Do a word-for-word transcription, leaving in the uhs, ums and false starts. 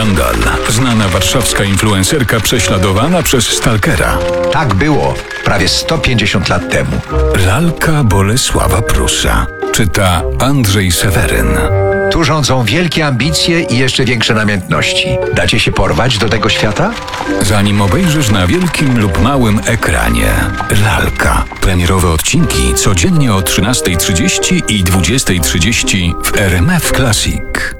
Kondal, znana warszawska influencerka prześladowana przez stalkera. Tak było prawie sto pięćdziesiąt lat temu. Lalka Bolesława Prusa. Czyta Andrzej Seweryn. Tu rządzą wielkie ambicje i jeszcze większe namiętności. Dacie się porwać do tego świata? Zanim obejrzysz na wielkim lub małym ekranie. Lalka. Premierowe odcinki codziennie o trzynastej trzydzieści i dwudziestej trzydzieści w R M F Classic.